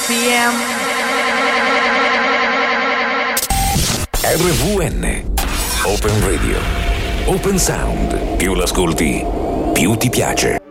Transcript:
RPM. RVN Open Radio. Open Sound. Più l'ascolti, più ti piace.